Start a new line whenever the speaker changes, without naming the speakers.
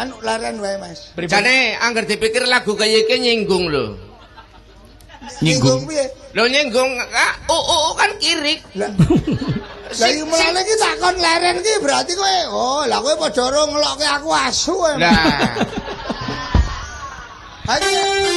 Anu leren wae, Mas.
Jane angger dipikir lagu kaya iki nyinggung lho.
Nyinggung piye?
Lho nyinggung kan kirik.
Lah iki mulane iki takon leren iki berarti kowe lah kowe padha ora ngelokke aku asu.
Lah.